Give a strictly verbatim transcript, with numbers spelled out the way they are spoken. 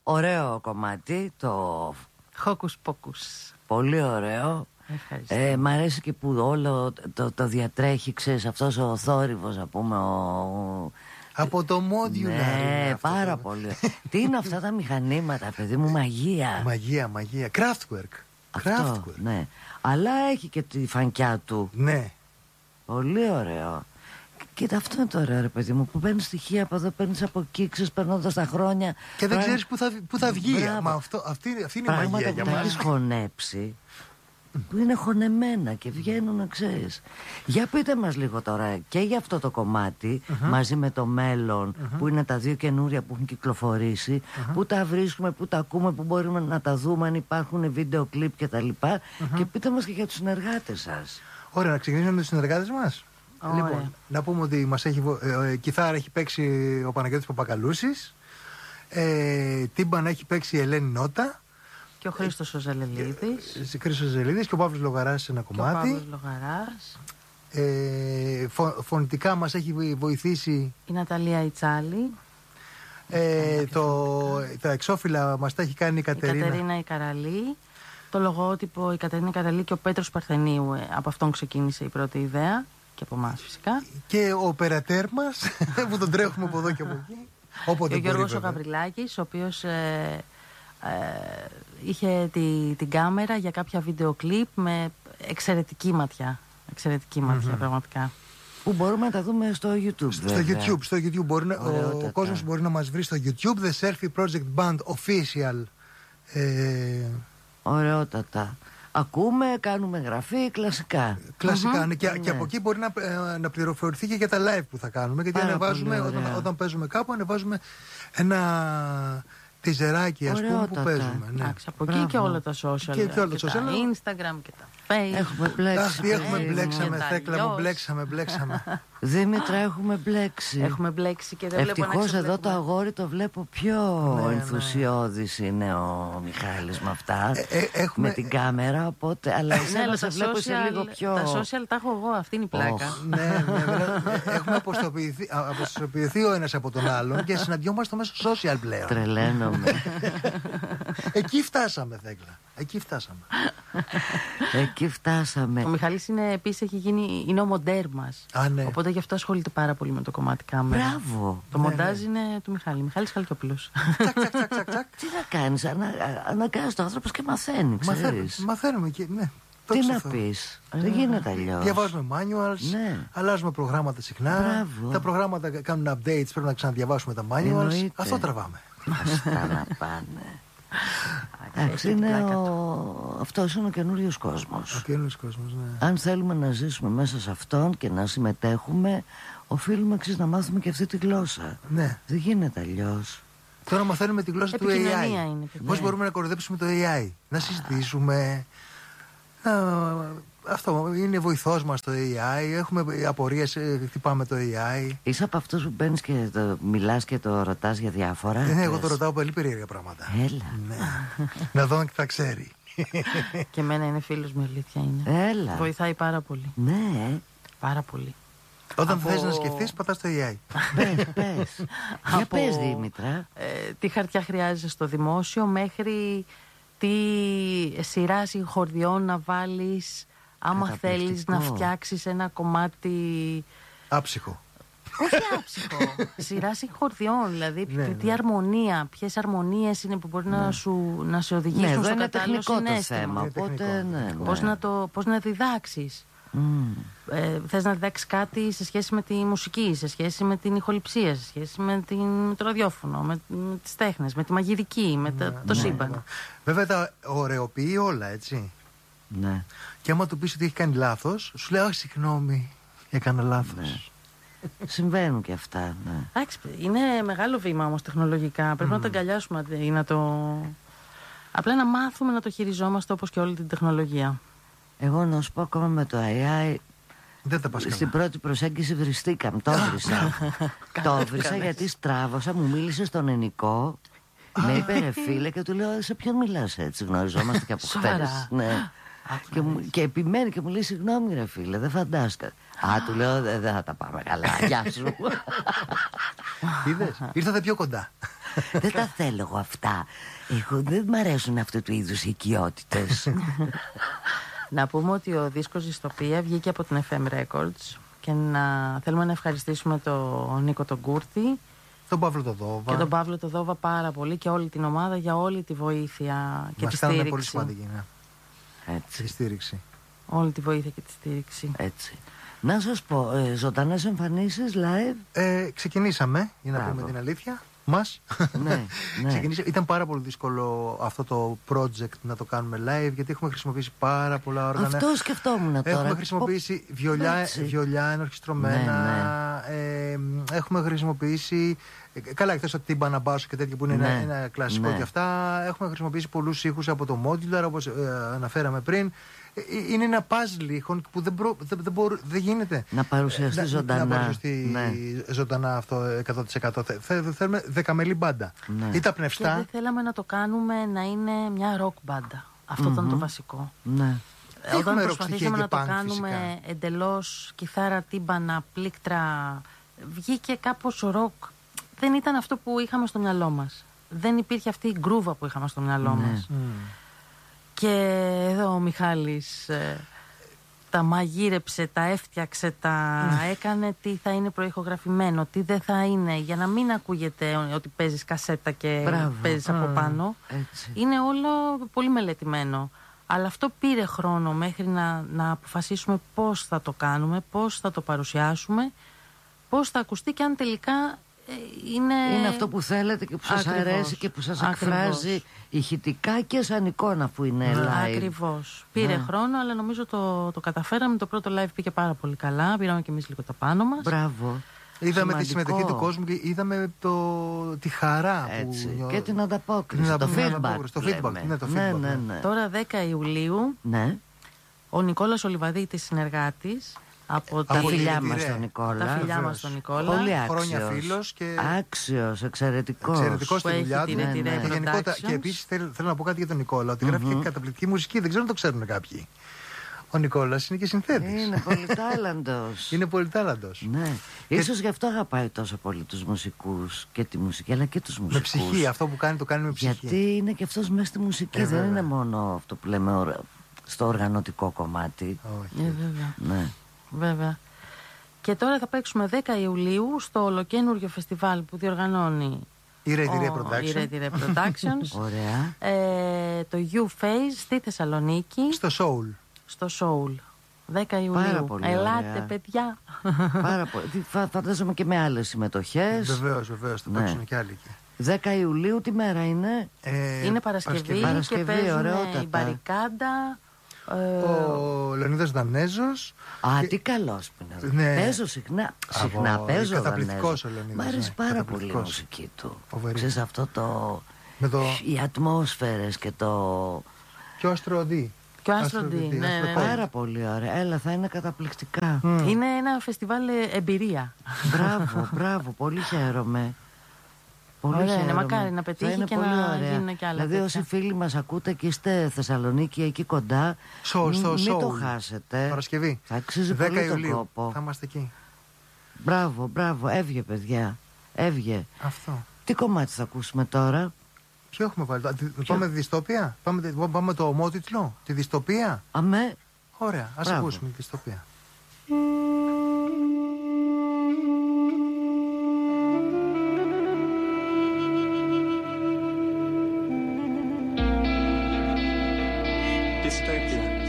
Ωραίο κομμάτι, το Hocus Pocus. Πολύ ωραίο. Ε, μ' αρέσει και που όλο το, το διατρέχει, ξέρεις, αυτός ο θόρυβος, να πούμε, ο... Από το modular. Ναι, πάρα πολύ. Τι είναι αυτά τα μηχανήματα, παιδί μου, μαγεία. Μαγεία, μαγεία. Kraftwerk. Αυτό, Kraftwerk. ναι. Αλλά έχει και τη φανκιά του. Ναι. Πολύ ωραίο. Κοίτα, αυτό είναι το ωραίο, ρε παιδί μου, που παίρνει στοιχεία από εδώ, παίρνει από εκεί, ξέρεις, περνώντας τα χρόνια. Και δεν ξέρεις που θα, που θα βγει. Μπράβο. Μα αυτό, αυτή, αυτή είναι η μαγεία πράγματα για που τα μας. έχεις χωνέψει, που είναι χωνεμένα και βγαίνουν, να ξέρεις. Για πείτε μας λίγο τώρα και για αυτό το κομμάτι, uh-huh. μαζί με το μέλλον, uh-huh. που είναι τα δύο καινούρια που έχουν κυκλοφορήσει, uh-huh. που τα βρίσκουμε, που τα ακούμε, που μπορούμε να τα δούμε, αν υπάρχουν βίντεο κλιπ και τα λοιπά. Uh-huh. Και πείτε μας και για τους συνεργάτες σας. Ωραία, να ξεκινήσουμε με τους συνεργάτες μας. Ωραία. Λοιπόν, να πούμε ότι μας έχει, ε, κιθάρα έχει παίξει ο Παναγιώτης Παπακαλούσης, ε, τίμπαν έχει παίξει η Ελένη Νότα, και ο Χρήστος ο Ζελελίδης. Ο Χρήστος ο Ζελελίδης και ο Παύλος Λογαράς σε ένα κομμάτι. Και ο Παύλος Λογαράς. Ε, φω, φωνητικά μας έχει βοηθήσει η Ναταλία Ιτσάλη. Ε, το, τα εξώφυλλα μας τα έχει κάνει η Κατερίνα. Η Κατερίνα η Καραλή. Το λογότυπο η Κατερίνα η Καραλή και ο Πέτρος Παρθενίου. Ε, από αυτόν ξεκίνησε η πρώτη ιδέα. Και από εμάς φυσικά. Και ο οπερατέρ μας που τον τρέχουμε από εδώ και από εκεί. Όποτε και ο Γιώργος ο Γαβριλάκης, ο οποίος ε, ε, είχε τη, την κάμερα για κάποια βίντεο κλιπ με εξαιρετική ματιά. Εξαιρετική ματιά, mm-hmm. πραγματικά. Που μπορούμε να τα δούμε στο YouTube. Στο YouTube, στο YouTube μπορεί να, ο, ο κόσμος μπορεί να μας βρει στο YouTube. The Selfie Project Band Official. Ε, Ωραιότατα. Ακούμε, κάνουμε γραφή, κλασικά. Κλασικά, Mm-hmm. ναι. Και, ναι. και από εκεί μπορεί να, να πληροφορηθεί και για τα live που θα κάνουμε. Γιατί Πάρα ανεβάζουμε, όταν, όταν παίζουμε κάπου, ανεβάζουμε ένα τιζεράκι, ας πούμε, που παίζουμε. Ναι. Άξι, από εκεί και όλα τα social. Και, και όλα και τα, τα social. Instagram και τα Facebook. Έχουμε μπλέξει. Αχ, έχουμε μπλέξαμε, Θέκλα μου, μπλέξαμε, μπλέξαμε. Δήμητρα, έχουμε μπλέξει. Έχουμε μπλέξει και δεν βλέπω να ευτυχώς εδώ το αγόρι το βλέπω πιο ναι, ενθουσιώδης ναι. είναι ο Μιχάλης με αυτά. Ε, ε, έχουμε... Με την κάμερα, οπότε. Αλλά εσένα ναι, σε τα βλέπω social, σε λίγο πιο. Τα social τα έχω εγώ, αυτή είναι η πλάκα. Oh. ναι, ναι, έχουμε αποστοποιηθεί, αποστοποιηθεί ο ένας από τον άλλον και συναντιόμαστε μέσω social πλέον. Τρελαίνομαι. Εκεί φτάσαμε, Θέκλα. Εκεί φτάσαμε. Εκεί φτάσαμε. Ο Μιχάλης είναι επίσης έχει γίνει, είναι ο μοντέρ μας. Α, ναι. Οπότε γι' αυτό ασχολείται πάρα πολύ με το κομμάτι κάμερα. Μπράβο. Το ναι, μοντάζ ναι. είναι του Μιχάλη. Μιχάλης Χαλκιόπουλος. Τσακ, τσακ, τσακ, τσακ, τσακ. Τι να κάνεις, ανα, αναγκάζει το άνθρωπος και μαθαίνει, ξέρεις. Μαθαίνουμε και, ναι. Τι να πεις, δεν γίνεται αλλιώς. Διαβάζουμε manuals, ναι. αλλάζουμε προγράμματα συχνά. Μπράβο. Τα προγράμματα κάνουν updates, πρέπει να ξαναδιαβάσουμε τα manuals. Εννοείται. Αυτό τραβάμε. Αυτά να πάνε. Εντάξει, είναι ο... αυτός είναι ο καινούριος κόσμος. Ο καινούριος κόσμος, ναι. Αν θέλουμε να ζήσουμε μέσα σε αυτόν και να συμμετέχουμε, οφείλουμε εξής να μάθουμε και αυτή τη γλώσσα. Ναι. Δεν γίνεται αλλιώς. Τώρα μαθαίνουμε τη γλώσσα του έι άι. Είναι, πώς ναι. μπορούμε να κοροϊδέψουμε το έι άι, να συζητήσουμε. Α, αυτό είναι βοηθός μας το έι άι. Έχουμε απορίες, χτυπάμε το έι άι. Είσαι από αυτούς που μπαίνεις και το, μιλάς και το ρωτάς για διάφορα. Ναι, εγώ το ρωτάω πολύ περίεργα πράγματα. Έλα. Ναι. Να δω αν θα ξέρει. Και εμένα είναι φίλος μου, αλήθεια είναι. Έλα. Βοηθάει πάρα πολύ. Ναι. Πάρα πολύ. Όταν από... θες να σκεφτείς, πατάς το έι άι. Πες, πες. Για από... πες, Δήμητρα. Ε, τι χαρτιά χρειάζεσαι στο δημόσιο, μέχρι τι σειρά συγχορδιών να βάλεις, άμα θέλεις να φτιάξεις ένα κομμάτι... Άψυχο. Όχι άψυχο. Σειρά συγχορδιών, δηλαδή ναι, τι ναι. αρμονία, ποιες αρμονίες είναι που μπορεί ναι. να, σου, να σε οδηγήσουν ναι, στο κατάλληλο συναίσθημα. Το θέμα, οπότε, ναι, ναι. Πώς, να το, πώς να διδάξεις. Mm. Ε, θες να διδάξεις κάτι σε σχέση με τη μουσική, σε σχέση με την ηχοληψία, σε σχέση με, την, με το ραδιόφωνο, με, με τις τέχνες, με τη μαγειρική, με ναι, το ναι, σύμπαν. Ναι. Βέβαια τα ωραιοποιεί όλα, έτσι. Ναι. Και άμα του πεις ότι έχει κάνει λάθος, σου λέει, αχ, συγγνώμη, έκανα λάθος. Ναι. Συμβαίνουν και αυτά, ναι. Εντάξει, είναι μεγάλο βήμα όμως τεχνολογικά. Πρέπει mm. να το αγκαλιάσουμε ή να το... Απλά να μάθουμε να το χειριζόμαστε όπως και όλη την τεχνολογία. Εγώ να σου πω ακόμα με το έι άι. Δεν τα πας στην καλά. πρώτη προσέγγιση βριστήκαμε. Το έβρισα. Το έβρισα γιατί στράβωσα, μου μίλησε στον ενικό. Με είπε ρε φίλε και του λέω σε ποιον μιλάς έτσι, γνωριζόμαστε και από χθες. Ναι. Και, μου, και επιμένει και μου λέει συγγνώμη ρε φίλε, δεν φαντάστηκα. Α, του λέω δεν θα τα πάμε καλά. Γεια σου. Είδες, ήρθατε πιο κοντά. Δεν τα θέλω εγώ αυτά. Εγώ δεν μ' αρέσουν αυτού του είδους οι οικειότητες. Να πούμε ότι ο δίσκος Δυστοπία βγήκε από την εφ εμ Records και να θέλουμε να ευχαριστήσουμε τον Νίκο τον Κούρτη, τον Παύλο το Δόβα και τον Παύλο το Δόβα πάρα πολύ και όλη την ομάδα για όλη τη βοήθεια και μας τη στήριξη. Μας πολύ σημαντική, ναι. Έτσι. Τη στήριξη. Όλη τη βοήθεια και τη στήριξη. Έτσι. Να σας πω, ε, ζωντανές εμφανίσεις live. Ε, ξεκινήσαμε, για να Μπράβο. πούμε την αλήθεια. Μας. Ναι, ναι. Ήταν πάρα πολύ δύσκολο αυτό το project να το κάνουμε live, γιατί έχουμε χρησιμοποιήσει πάρα πολλά όργανα. Αυτό σκεφτόμουν τώρα. Έχουμε χρησιμοποιήσει βιολιά, βιολιά ενορχιστρωμένα. Ναι, ναι. Ε, έχουμε χρησιμοποιήσει. Καλά, εκτός από την τύμπανα μπάσο και τέτοια που είναι Ναι, ένα, ένα κλασικό ναι. και αυτά. Έχουμε χρησιμοποιήσει πολλούς ήχους από το modular, όπως ε, αναφέραμε πριν. Ε, είναι ένα puzzle ήχων που δεν, προ, δεν, δεν, μπορώ, δεν γίνεται να παρουσιαστεί ζωντανά. Να παρουσιαστεί ναι. ζωντανά αυτό εκατό τοις εκατό. Θε, θέλουμε δεκαμελή μπάντα. Ναι. Ή τα πνευστά. Και δεν θέλαμε να το κάνουμε να είναι μια rock μπάντα. Αυτό mm-hmm. ήταν το βασικό. Ναι. Ε, όταν προσπαθήσαμε να το κάνουμε φυσικά. εντελώς κιθάρα, τύμπανα, πλήκτρα, βγήκε κάπως ροκ. Δεν ήταν αυτό που είχαμε στο μυαλό μας. Δεν υπήρχε αυτή η γκρούβα που είχαμε στο μυαλό ναι. μας. Mm. Και εδώ ο Μιχάλης ε, τα μαγείρεψε, τα έφτιαξε, τα έκανε τι θα είναι προηχογραφημένο, τι δεν θα είναι, για να μην ακούγεται ότι παίζεις κασέτα και Μπράβο. παίζεις από πάνω. Έτσι. Είναι όλο πολύ μελετημένο. Αλλά αυτό πήρε χρόνο μέχρι να, να αποφασίσουμε πώς θα το κάνουμε, πώς θα το παρουσιάσουμε, πώς θα ακουστεί και αν τελικά ε, είναι... είναι αυτό που θέλετε και που σας Ακριβώς. αρέσει και που σας Ακριβώς. εκφράζει ηχητικά και σαν εικόνα που είναι live. Ακριβώς. Πήρε Ναι. χρόνο, αλλά νομίζω το, το καταφέραμε. Το πρώτο live πήγε πάρα πολύ καλά. Πήραμε και εμείς λίγο τα πάνω μας. Μπράβο. Είδαμε Σημαντικό. τη συμμετοχή του κόσμου και είδαμε το, τη χαρά Έτσι. που νιώ... Και την ανταπόκριση. την Το την feedback. ανταπόκριση, το feedback. λέμε. Ναι, το ναι, feedback, ναι, ναι. Τώρα δέκα Ιουλίου ναι. ο Νικόλας Ολιβαδίτης, συνεργάτης από Τα τη... φιλιά Λιτηρέ. μας στον Νικόλα. Τα φιλιά Βεβαίως. μας στον Νικόλα. Πολύ Χρόνια άξιος. φίλος και Άξιος, εξαιρετικός. εξαιρετικός που στη έχει δουλειά τη του. Λιτηρέ Ναι, ναι. Και, γενικότερα, Productions. και επίσης θέλω, θέλω να πω κάτι για τον Νικόλα, ότι γράφει και καταπληκτική μουσική. Δεν ξέρω αν το ξέρουν κάποιοι. Ο Νικόλας είναι και συνθέτης. Είναι πολυτάλαντος. Είναι πολυτάλαντος. Ναι. Ίσως γι' αυτό αγαπάει τόσο πολύ τους μουσικούς και τη μουσική, αλλά και τους Με μουσικούς. ψυχή, αυτό που κάνει το κάνει με ψυχή. Γιατί είναι και αυτός μέσα στη μουσική, Ε, δεν βέβαια. είναι μόνο αυτό που λέμε ωρα- στο οργανωτικό κομμάτι. Όχι. Ε, βέβαια. Ναι. Βέβαια. Και τώρα θα παίξουμε δέκα Ιουλίου στο ολοκένουργιο φεστιβάλ που διοργανώνει Η Red Ray ο- Production. η Red Ray Productions. Ωραία. ε, το U-Phase στη Θεσσαλονίκη, Στο Soul. στο Soul. δέκα Ιουλίου. Πάρα πολύ Ελάτε, ωραία. παιδιά. Πάρα πολύ. Τι, φα- Φαντάζομαι και με άλλες συμμετοχές. Βεβαίως, βεβαίως. Θα Ναι. παίξουν και άλλοι εκεί. δέκα Ιουλίου τι μέρα είναι? Ε, Είναι Παρασκευή, Παρασκευή, και παίζουν ωραιότατα. η Μπαρικάντα. ε, Ο Λεωνίδας Δανέζος. Α, και- τι καλός που είναι. Ναι. Παίζω συχνά. Συχνά Από- παίζω. καταπληκτικός Δανέζο. ο Λεωνίδας, Μ' αρέσει ναι, πάρα πολύ η καταπληκτικός. μουσική του. Φοβερή. Ξέρεις αυτό το... Με το... Οι ατμόσφαιρες και το... Και ο Αστροδί. Και ο Άστροντι, ναι, ναι, ναι. Πάρα πολύ ωραία. Έλα, θα είναι καταπληκτικά. Είναι ένα φεστιβάλ ε, εμπειρία. Μπράβο, μπράβο. Πολύ χαίρομαι. Πολύ Ωραία είναι, χαίρομαι. μακάρι να πετύχει Θα είναι και πολύ να ωραία. γίνουν και άλλα Δηλαδή, τέτοια. όσοι φίλοι μας ακούτε και είστε Θεσσαλονίκη εκεί κοντά, Στο, μ- στο μην Soul. το χάσετε. Παρασκευή. Θα αξίζει δέκα πολύ τον Ιουλίου. κόπο. Θα είμαστε εκεί. Μπράβο, μπράβο. Έβγε, παιδιά. Έβγε. Αυτό. Τι κομμάτι θα ακούσουμε τώρα? Ποιο έχουμε βάλει. Α, τη- Πάμε τη δυστοπία. Πάμε, πάμε το ομότιτλο. Τη δυστοπία. Αμέ. Ωραία. Ας Μπράβο. ακούσουμε τη δυστοπία. Dystopia.